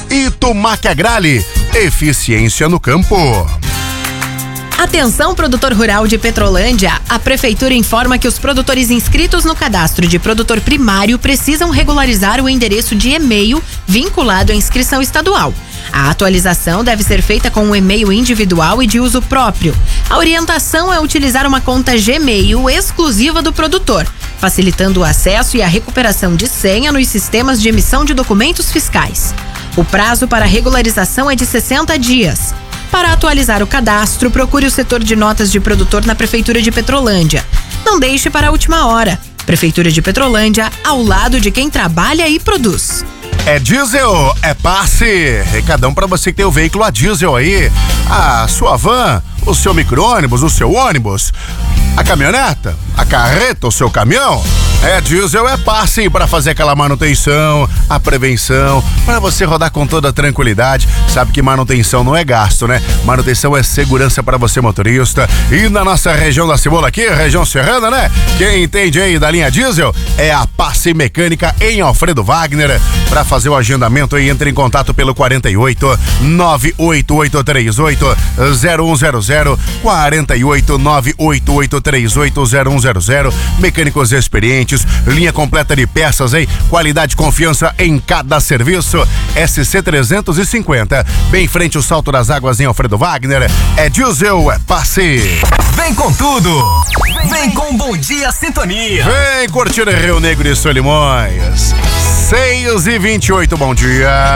Itumac Agrale, eficiência no campo. Atenção, produtor rural de Petrolândia. A prefeitura informa que os produtores inscritos no cadastro de produtor primário precisam regularizar o endereço de e-mail vinculado à inscrição estadual. A atualização deve ser feita com um e-mail individual e de uso próprio. A orientação é utilizar uma conta Gmail exclusiva do produtor, facilitando o acesso e a recuperação de senha nos sistemas de emissão de documentos fiscais. O prazo para regularização é de 60 dias. Para atualizar o cadastro, procure o setor de notas de produtor na Prefeitura de Petrolândia. Não deixe para a última hora. Prefeitura de Petrolândia, ao lado de quem trabalha e produz. É diesel, é passe. Recadão para você que tem o veículo a diesel aí. A sua van, o seu micro-ônibus, o seu ônibus, a caminhoneta, a carreta, o seu caminhão. É diesel, é passe para fazer aquela manutenção, a prevenção, para você rodar com toda tranquilidade. Sabe que manutenção não é gasto, né? Manutenção é segurança para você, motorista. E na nossa região da Cebola aqui, região serrana, né? Quem entende aí da linha diesel é a Passe Mecânica em Alfredo Wagner. Para fazer o agendamento aí, entre em contato pelo 48 98838 0100, 48 98838 0100. Mecânicos experientes, linha completa de peças, hein? Qualidade e confiança em cada serviço. SC 350, bem em frente ao Salto das Águas em Alfredo Wagner. É diesel, é passe. Vem com tudo! Vem com Bom Dia Sintonia! Vem curtir Rio Negro e Solimões. 6h28, bom dia.